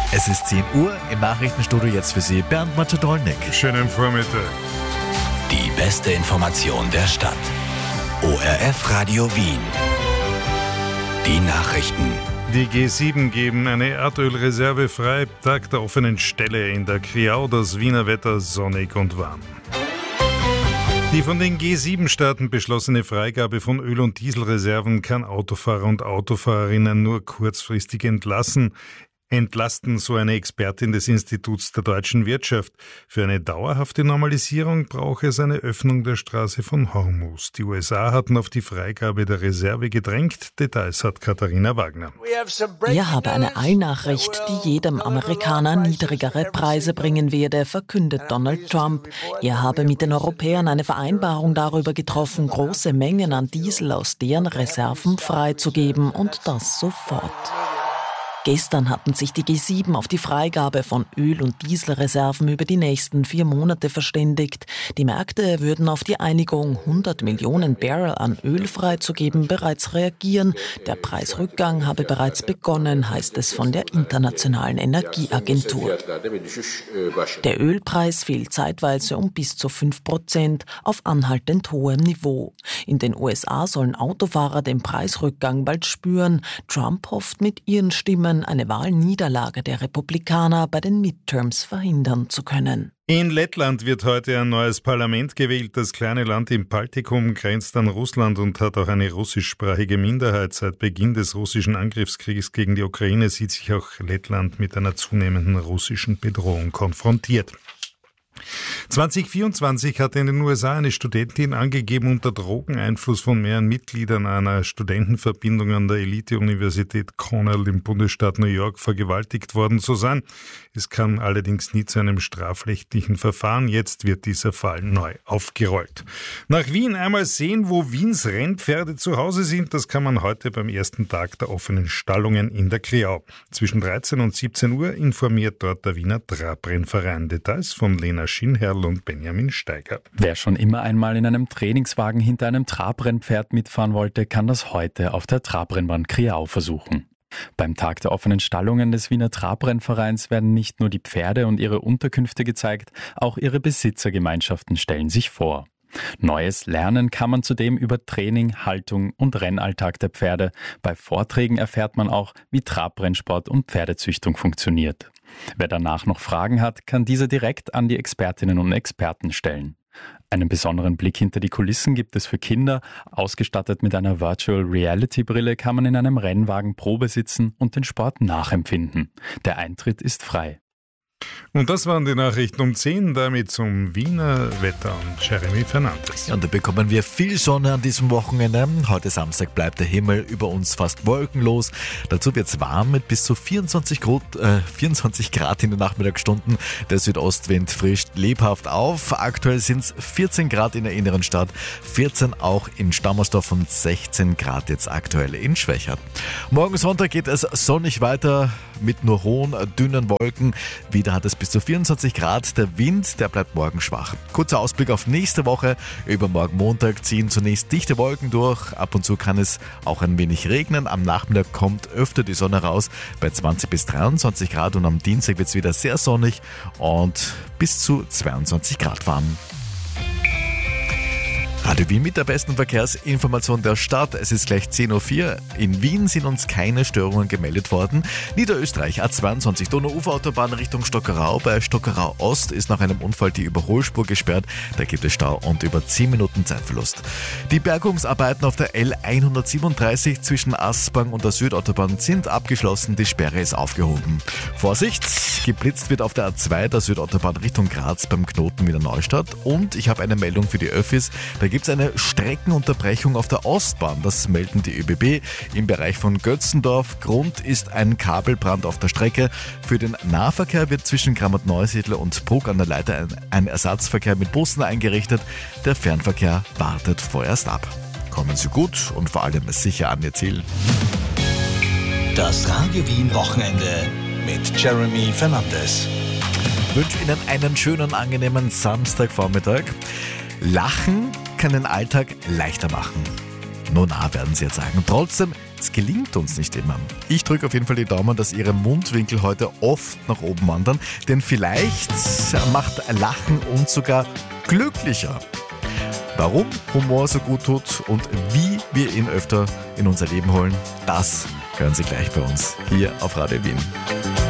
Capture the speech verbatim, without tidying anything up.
Es ist zehn Uhr, im Nachrichtenstudio jetzt für Sie Bernd Macedolnik. Schönen Vormittag. Die beste Information der Stadt. O R F Radio Wien. Die Nachrichten. Die G sieben geben eine Erdölreserve frei, Tag der offenen Stelle in der Kriau, das Wiener Wetter sonnig und warm. Die von den G sieben Staaten beschlossene Freigabe von Öl- und Dieselreserven kann Autofahrer und Autofahrerinnen nur kurzfristig entlassen. Entlasten, so eine Expertin des Instituts der deutschen Wirtschaft. Für eine dauerhafte Normalisierung brauche es eine Öffnung der Straße von Hormuz. Die U S A hatten auf die Freigabe der Reserve gedrängt. Details hat Katharina Wagner. Wir haben eine Eilnachricht, die jedem Amerikaner niedrigere Preise bringen werde, verkündet Donald Trump. Er habe mit den Europäern eine Vereinbarung darüber getroffen, große Mengen an Diesel aus deren Reserven freizugeben, und das sofort. Gestern hatten sich die G sieben auf die Freigabe von Öl- und Dieselreserven über die nächsten vier Monate verständigt. Die Märkte würden auf die Einigung, hundert Millionen Barrel an Öl freizugeben, bereits reagieren. Der Preisrückgang habe bereits begonnen, heißt es von der Internationalen Energieagentur. Der Ölpreis fiel zeitweise um bis zu fünf Prozent auf anhaltend hohem Niveau. In den U S A sollen Autofahrer den Preisrückgang bald spüren. Trump hofft mit ihren Stimmen, eine Wahlniederlage der Republikaner bei den Midterms verhindern zu können. In Lettland wird heute ein neues Parlament gewählt. Das kleine Land im Baltikum grenzt an Russland und hat auch eine russischsprachige Minderheit. Seit Beginn des russischen Angriffskriegs gegen die Ukraine sieht sich auch Lettland mit einer zunehmenden russischen Bedrohung konfrontiert. zwanzig vierundzwanzig hat in den U S A eine Studentin angegeben, unter Drogeneinfluss von mehreren Mitgliedern einer Studentenverbindung an der Elite-Universität Cornell im Bundesstaat New York vergewaltigt worden zu sein. Es kam allerdings nie zu einem strafrechtlichen Verfahren. Jetzt wird dieser Fall neu aufgerollt. Nach Wien einmal sehen, wo Wiens Rennpferde zu Hause sind. Das kann man heute beim ersten Tag der offenen Stallungen in der Kriau. Zwischen dreizehn und siebzehn Uhr informiert dort der Wiener Trabrennverein. Details von Lena Schinherl und Benjamin Steiger. Wer schon immer einmal in einem Trainingswagen hinter einem Trabrennpferd mitfahren wollte, kann das heute auf der Trabrennbahn Kriau versuchen. Beim Tag der offenen Stallungen des Wiener Trabrennvereins werden nicht nur die Pferde und ihre Unterkünfte gezeigt, auch ihre Besitzergemeinschaften stellen sich vor. Neues lernen kann man zudem über Training, Haltung und Rennalltag der Pferde. Bei Vorträgen erfährt man auch, wie Trabrennsport und Pferdezüchtung funktioniert. Wer danach noch Fragen hat, kann diese direkt an die Expertinnen und Experten stellen. Einen besonderen Blick hinter die Kulissen gibt es für Kinder. Ausgestattet mit einer Virtual Reality Brille kann man in einem Rennwagen Probe sitzen und den Sport nachempfinden. Der Eintritt ist frei. Und das waren die Nachrichten um zehn, damit zum Wiener Wetter und Jeremy Fernandes. Ja, und da bekommen wir viel Sonne an diesem Wochenende. Heute Samstag bleibt der Himmel über uns fast wolkenlos. Dazu wird es warm mit bis zu vierundzwanzig Grad, äh, vierundzwanzig Grad in den Nachmittagsstunden. Der Südostwind frischt lebhaft auf. Aktuell sind es vierzehn Grad in der inneren Stadt, vierzehn auch in Stammersdorf und sechzehn Grad jetzt aktuell in Schwächert. Morgen Sonntag geht es sonnig weiter mit nur hohen, dünnen Wolken. Wieder hat es bis zu vierundzwanzig Grad. Der Wind, der bleibt morgen schwach. Kurzer Ausblick auf nächste Woche. Übermorgen Montag ziehen zunächst dichte Wolken durch. Ab und zu kann es auch ein wenig regnen. Am Nachmittag kommt öfter die Sonne raus bei zwanzig bis dreiundzwanzig Grad. Und am Dienstag wird es wieder sehr sonnig und bis zu zweiundzwanzig Grad warm. Radio Wien mit der besten Verkehrsinformation der Stadt. Es ist gleich zehn Uhr vier. In Wien sind uns keine Störungen gemeldet worden. Niederösterreich A zweiundzwanzig Donau-Ufer-Autobahn Richtung Stockerau. Bei Stockerau Ost ist nach einem Unfall die Überholspur gesperrt. Da gibt es Stau und über zehn Minuten Zeitverlust. Die Bergungsarbeiten auf der L hundertsiebenunddreißig zwischen Aspang und der Südautobahn sind abgeschlossen. Die Sperre ist aufgehoben. Vorsicht! Geblitzt wird auf der A zwei der Südautobahn Richtung Graz beim Knoten Wiener Neustadt. Und ich habe eine Meldung für die Öffis. Da gibt es eine Streckenunterbrechung auf der Ostbahn. Das melden die ÖBB im Bereich von Götzendorf. Grund ist ein Kabelbrand auf der Strecke. Für den Nahverkehr wird zwischen Grammat-Neusiedl und Bruck an der Leiter ein, ein Ersatzverkehr mit Bussen eingerichtet. Der Fernverkehr wartet vorerst ab. Kommen Sie gut und vor allem sicher an Ihr Ziel. Das Radio Wien Wochenende mit Jeremy Fernandes. Ich wünsche Ihnen einen schönen, angenehmen Samstagvormittag. Lachen kann den Alltag leichter machen. Nun, na, werden Sie jetzt sagen. Trotzdem es gelingt uns nicht immer. Ich drücke auf jeden Fall die Daumen, dass Ihre Mundwinkel heute oft nach oben wandern, denn vielleicht macht Lachen uns sogar glücklicher. Warum Humor so gut tut und wie wir ihn öfter in unser Leben holen, das hören Sie gleich bei uns hier auf Radio Wien.